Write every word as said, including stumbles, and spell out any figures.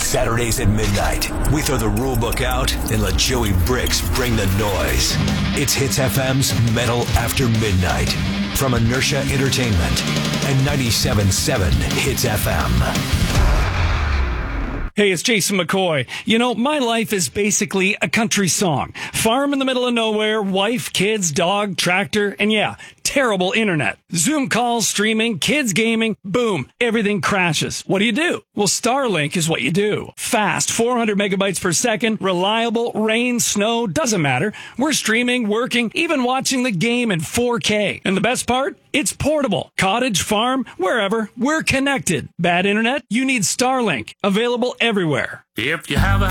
Saturdays at midnight, we throw the rule book out and let Joey Bricks bring the noise. It's Hits F M's Metal After Midnight from Inertia Entertainment and ninety-seven point seven Hits F M. Hey, it's Jason McCoy. You know, my life is basically a country song. Farm in the middle of nowhere, wife, kids, dog, tractor, and yeah, terrible internet. Zoom calls, streaming, kids gaming, boom, everything crashes. What do you do? Well, Starlink is what you do. Fast, four hundred megabytes per second, reliable, rain, snow, doesn't matter. We're streaming, working, even watching the game in four K. And the best part? It's portable. Cottage, farm, wherever, we're connected. Bad internet? You need Starlink. Available everywhere. If you have a